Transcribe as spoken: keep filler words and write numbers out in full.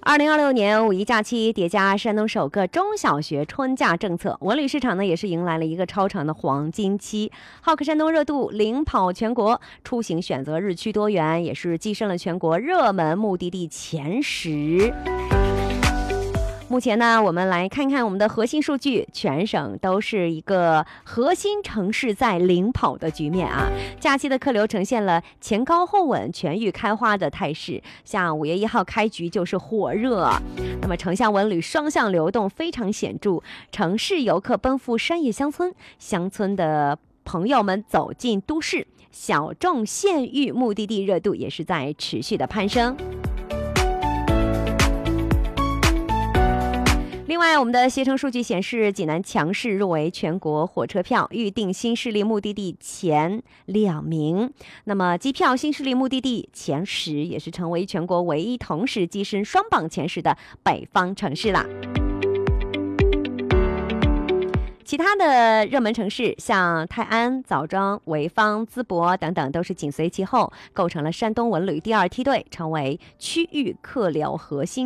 二零二六年五一假期叠加山东首个中小学春假政策，文旅市场呢也是迎来了一个超长的黄金期。好客山东热度领跑全国，出行选择日趋多元，也是跻身了全国热门目的地前十。目前呢，我们来看看我们的核心数据，全省都是一个核心城市在领跑的局面啊。假期的客流呈现了前高后稳、全域开花的态势，像五月一号开局就是火热，那么城乡文旅双向流动非常显著，城市游客奔赴山野乡村，乡村的朋友们走进都市，小众县域目的地热度也是在持续的攀升。另外，我们的携程数据显示，济南强势入围全国火车票预定新势力目的地前两名。那么，机票新势力目的地前十也是成为全国唯一同时跻身双榜前十的北方城市啦。其他的热门城市像泰安、枣庄、潍坊、淄博等等都是紧随其后，构成了山东文旅第二梯队，成为区域客流核心。